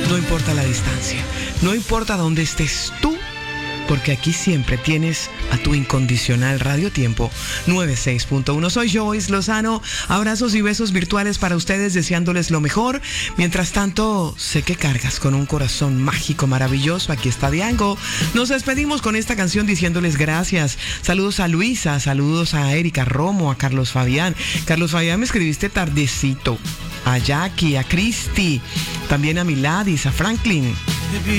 No importa la distancia, no importa dónde estés tú, porque aquí siempre tienes a tu incondicional Radio Tiempo 96.1. Soy Joyce Lozano. Abrazos y besos virtuales para ustedes, deseándoles lo mejor. Mientras tanto, sé que cargas con un corazón mágico, maravilloso. Aquí está Diango. Nos despedimos con esta canción diciéndoles gracias. Saludos a Luisa, saludos a Erika Romo, a Carlos Fabián. Carlos Fabián, me escribiste tardecito. A Jackie, a Cristi, también a Miladis, a Franklin.